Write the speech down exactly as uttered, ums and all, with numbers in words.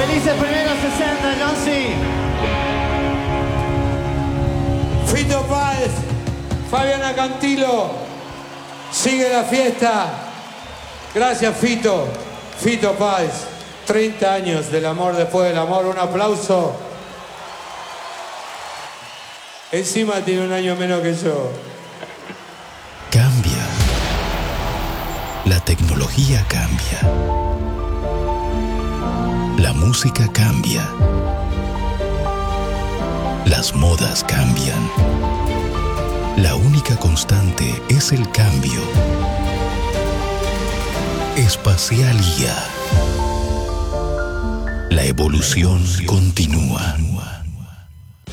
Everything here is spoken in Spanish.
Felices primeros sesenta, John C. Fito Páez, Fabiana Cantilo, sigue la fiesta. Gracias, Fito. Fito Páez, treinta años del amor después del amor. Un aplauso. Encima tiene un año menos que yo. Cambia. La tecnología cambia. La música cambia. Las modas cambian. La única constante es el cambio. Espacialía. La evolución continúa.